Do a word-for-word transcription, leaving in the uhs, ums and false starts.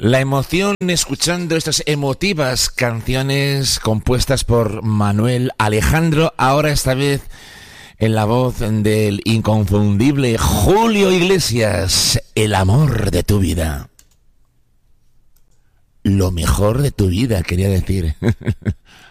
La emoción escuchando estas emotivas canciones compuestas por Manuel Alejandro, ahora esta vez en la voz del inconfundible Julio Iglesias, el amor de tu vida. Lo mejor de tu vida, quería decir.